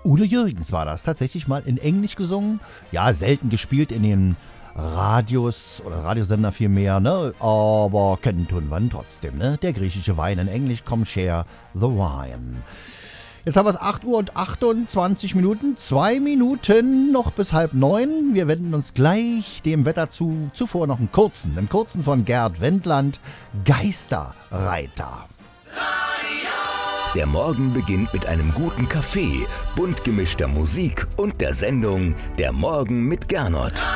Udo Jürgens war das, tatsächlich mal in Englisch gesungen. Ja, selten gespielt in den Radios oder Radiosender vielmehr, ne? Aber kennen tun wir ihn trotzdem, ne? Der griechische Wein in Englisch, come share the wine. Jetzt haben wir es 8 Uhr und 28 Minuten, 2 Minuten noch bis 8:30. Wir wenden uns gleich dem Wetter zu. Zuvor noch einen kurzen von Gerd Wendland, Geisterreiter. Der Morgen beginnt mit einem guten Kaffee, bunt gemischter Musik und der Sendung Der Morgen mit Gernot.